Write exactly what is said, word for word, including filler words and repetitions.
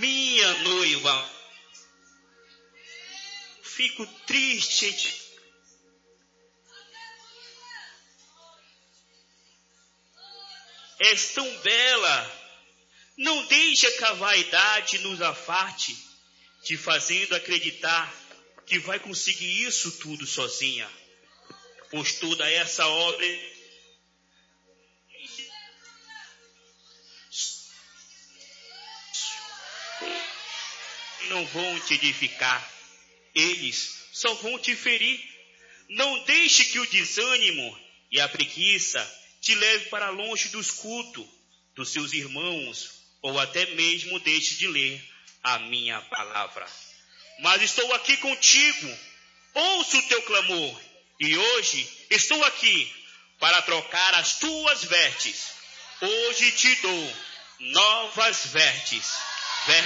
minha noiva. Fico triste. És tão bela. Não deixa que a vaidade nos afarte, te fazendo acreditar que vai conseguir isso tudo sozinha. Pois toda essa obra não vão te edificar, eles só vão te ferir. Não deixe que o desânimo e a preguiça te leve para longe dos cultos dos seus irmãos, ou até mesmo deixe de ler a minha palavra. Mas estou aqui contigo, ouço o teu clamor, e hoje estou aqui para trocar as tuas vestes. Hoje te dou novas vestes.